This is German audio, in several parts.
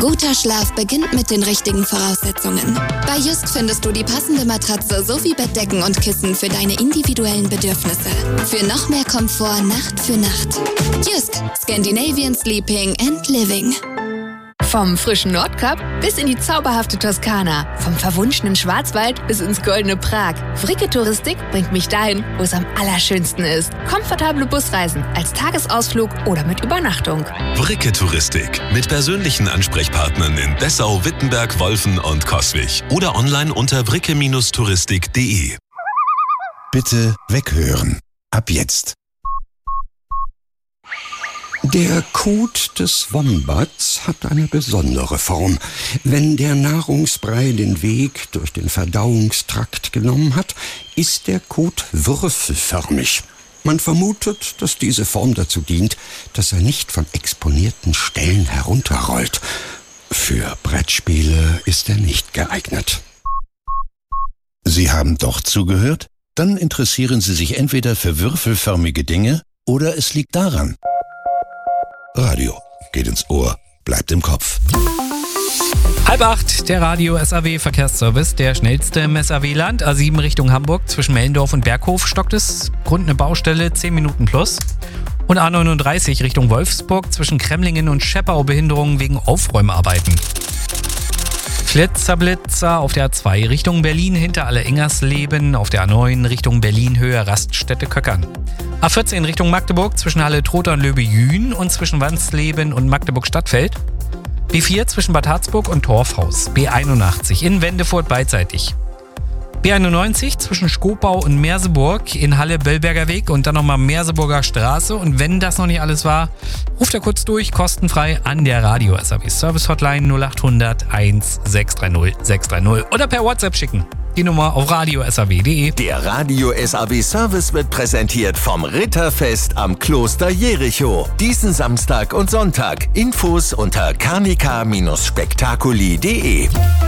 Guter Schlaf beginnt mit den richtigen Voraussetzungen. Bei Just findest du die passende Matratze sowie Bettdecken und Kissen für deine individuellen Bedürfnisse. Für noch mehr Komfort Nacht für Nacht. Just, Scandinavian Sleeping and Living. Vom frischen Nordkap bis in die zauberhafte Toskana. Vom verwunschenen Schwarzwald bis ins goldene Prag. Fricke Touristik bringt mich dahin, wo es am allerschönsten ist. Komfortable Busreisen als Tagesausflug oder mit Übernachtung. Fricke Touristik mit persönlichen Ansprechpartnern in Dessau, Wittenberg, Wolfen und Coswig. Oder online unter fricke-touristik.de. Bitte weghören. Ab jetzt. Der Kot des Wombats hat eine besondere Form. Wenn der Nahrungsbrei den Weg durch den Verdauungstrakt genommen hat, ist der Kot würfelförmig. Man vermutet, dass diese Form dazu dient, dass er nicht von exponierten Stellen herunterrollt. Für Brettspiele ist er nicht geeignet. Sie haben doch zugehört? Dann interessieren Sie sich entweder für würfelförmige Dinge oder es liegt daran. Radio geht ins Ohr, bleibt im Kopf. 7:30, der Radio SAW Verkehrsservice, der schnellste im SAW-Land. A7 Richtung Hamburg, zwischen Mellendorf und Berghof stockt es. Grund eine Baustelle, 10 Minuten plus. Und A39 Richtung Wolfsburg, zwischen Kremlingen und Scheppau Behinderungen wegen Aufräumarbeiten. Flitzer auf der A2 Richtung Berlin hinter Alle-Ingersleben, auf der A9 Richtung Berlin-Höhe Raststätte Köckern. A14 Richtung Magdeburg zwischen Halle-Trotha und Löbe-Jühn und zwischen Wansleben und Magdeburg-Stadtfeld. B4 zwischen Bad Harzburg und Torfhaus. B81 in Wendefurt beidseitig. B91 zwischen Skopau und Merseburg in Halle-Böllberger Weg und dann nochmal Merseburger Straße. Und wenn das noch nicht alles war, ruft er kurz durch, kostenfrei an der Radio SAW Service Hotline 0800 1630 630 oder per WhatsApp schicken. Die Nummer auf radio-saw.de. Der Radio SAW Service wird präsentiert vom Ritterfest am Kloster Jericho. Diesen Samstag und Sonntag. Infos unter carnica-spektakuli.de.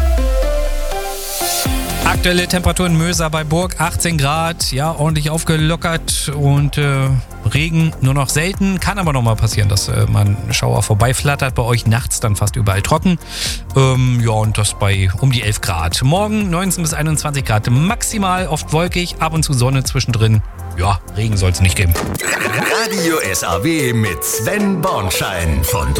Aktuelle Temperatur in Möser bei Burg, 18 Grad, ja, ordentlich aufgelockert und Regen nur noch selten. Kann aber noch mal passieren, dass man Schauer vorbeiflattert. Bei euch nachts dann fast überall trocken. Ja, und das bei um die 11 Grad. Morgen 19 bis 21 Grad maximal, oft wolkig, ab und zu Sonne zwischendrin. Ja, Regen soll es nicht geben. Radio SAW mit Sven Bornschein von